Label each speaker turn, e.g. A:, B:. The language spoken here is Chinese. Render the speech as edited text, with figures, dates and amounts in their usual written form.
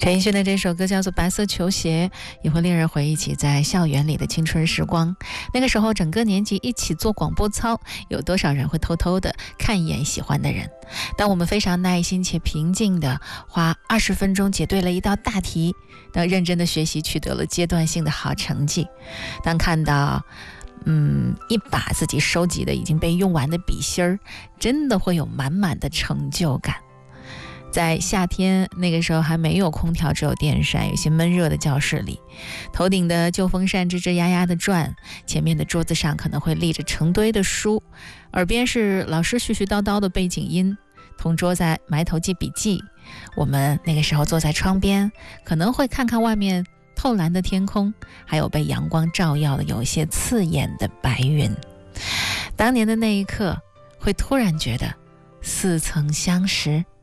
A: 陈奕迅的这首歌叫做《白色球鞋》，也会令人回忆起在校园里的青春时光。那个时候整个年级一起做广播操，有多少人会偷偷的看一眼喜欢的人？当我们非常耐心且平静的花20分钟解对了一道大题，当认真的学习取得了阶段性的好成绩，当看到一把自己收集的已经被用完的笔芯儿，真的会有满满的成就感。在夏天，那个时候还没有空调，只有电扇，有些闷热的教室里，头顶的旧风扇吱吱呀呀的转，前面的桌子上可能会立着成堆的书，耳边是老师絮絮叨叨的背景音，同桌在埋头记笔记。我们那个时候坐在窗边，可能会看看外面透蓝的天空，还有被阳光照耀的有一些刺眼的白云。当年的那一刻，会突然觉得似曾相识。